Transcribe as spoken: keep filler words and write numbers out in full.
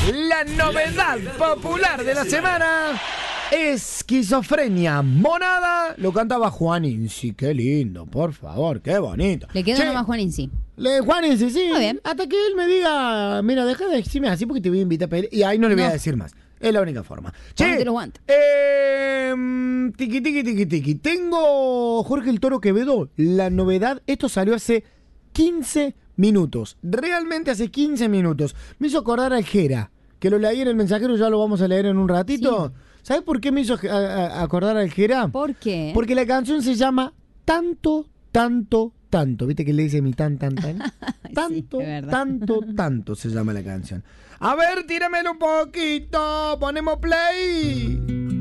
La novedad popular de la semana. Esquizofrenia monada. Lo cantaba Juan Insi. Qué lindo, por favor, qué bonito. Le quedó Che, nomás Juan Insi. Le, Juan Insi, sí. Muy bien. Hasta que él me diga, mira, deja de decirme así porque te voy a invitar a pedir. Y ahí no le voy No. a decir más. Es la única forma. Ponete Che, los guantes. eh, tiqui, tiqui, tiqui, tiqui. Tengo Jorge el Toro Quevedo. La novedad, esto salió hace quince minutos. Realmente hace quince minutos. Me hizo acordar al Jera, que lo leí en el mensajero, ya lo vamos a leer en un ratito. Sí. ¿Sabes por qué me hizo a- a- acordar al Jera? ¿Por qué? Porque la canción se llama Tanto, Tanto, Tanto. ¿Viste que le dice mi tan, tan, tan? Sí, Tanto, es verdad. tanto, tanto se llama la canción. A ver, tíramelo un poquito. Ponemos play.